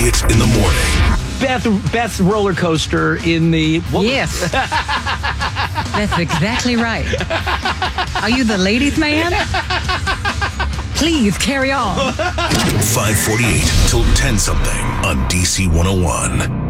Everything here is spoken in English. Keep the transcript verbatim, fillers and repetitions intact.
Hit in the morning. Beth, Beth's roller coaster in the... What Yes. That's exactly right. Are you the ladies' man? Please carry on. five forty-eight till ten something on D C one oh one.